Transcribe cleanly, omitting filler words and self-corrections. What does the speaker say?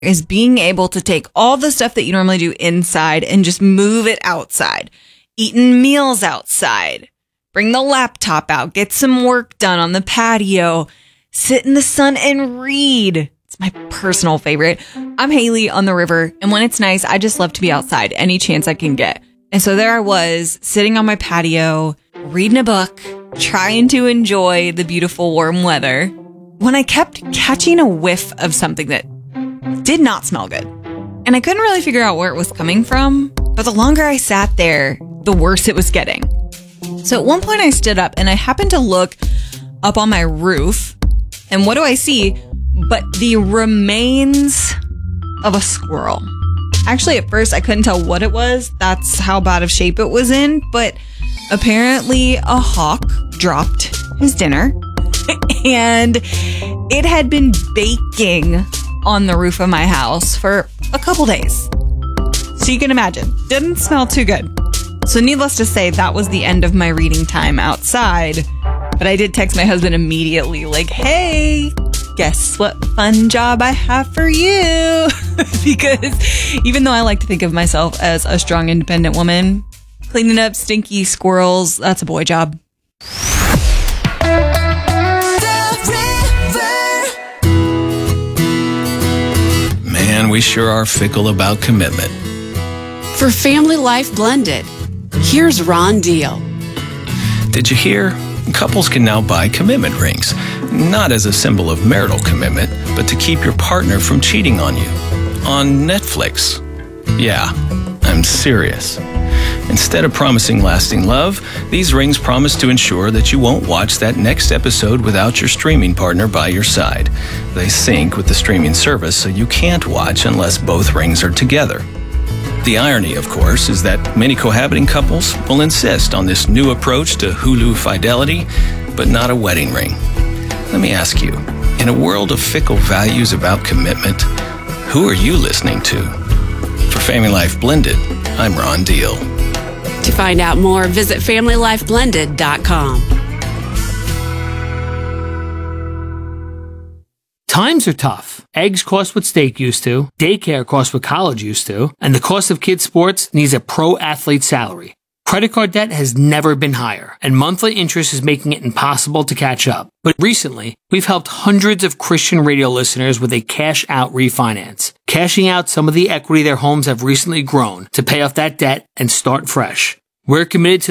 is being able to take all the stuff that you normally do inside and just move it outside. Eating meals outside. Bring the laptop out. Get some work done on the patio. Sit in the sun and read. It's my personal favorite. I'm Haley on the river, and when it's nice, I just love to be outside any chance I can get. And so there I was, sitting on my patio, reading a book, trying to enjoy the beautiful warm weather, when I kept catching a whiff of something that did not smell good. And I couldn't really figure out where it was coming from, but the longer I sat there, the worse it was getting. So at one point I stood up and I happened to look up on my roof, and what do I see but the remains of a squirrel. Actually, at first, I couldn't tell what it was. That's how bad of shape it was in. But apparently, a hawk dropped his dinner. And it had been baking on the roof of my house for a couple days. So you can imagine, didn't smell too good. So needless to say, that was the end of my reading time outside. But I did text my husband immediately, like, hey, guess what fun job I have for you? Because even though I like to think of myself as a strong, independent woman, cleaning up stinky squirrels, that's a boy job. Man, we sure are fickle about commitment. For Family Life Blended, here's Ron Deal. Did you hear? Couples can now buy commitment rings, not as a symbol of marital commitment, but to keep your partner from cheating on you. On Netflix. Yeah, I'm serious. Instead of promising lasting love, these rings promise to ensure that you won't watch that next episode without your streaming partner by your side. They sync with the streaming service, so you can't watch unless both rings are together. The irony, of course, is that many cohabiting couples will insist on this new approach to Hulu fidelity, but not a wedding ring. Let me ask you, in a world of fickle values about commitment, who are you listening to? For Family Life Blended, I'm Ron Deal. To find out more, visit FamilyLifeBlended.com. Times are tough. Eggs cost what steak used to, daycare costs what college used to, and the cost of kids' sports needs a pro athlete's salary. Credit card debt has never been higher, and monthly interest is making it impossible to catch up. But recently, we've helped hundreds of Christian radio listeners with a cash-out refinance, cashing out some of the equity their homes have recently grown to pay off that debt and start fresh. We're committed to